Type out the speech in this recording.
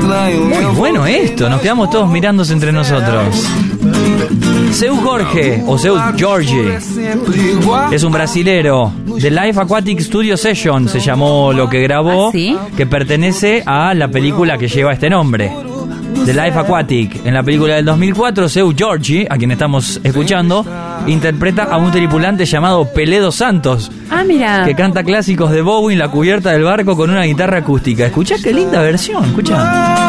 Muy bueno esto, nos quedamos todos mirándose entre nosotros. Seu Jorge, o Seu Jorge, es un brasilero. The Life Aquatic Studio Session se llamó lo que grabó, ¿sí? Que pertenece a la película que lleva este nombre, The Life Aquatic. En la película del 2004, Seu Jorge, a quien estamos escuchando, interpreta a un tripulante llamado Pelé dos Santos, mira, que canta clásicos de Bowie en la cubierta del barco con una guitarra acústica. Escuchá qué linda versión, escuchá.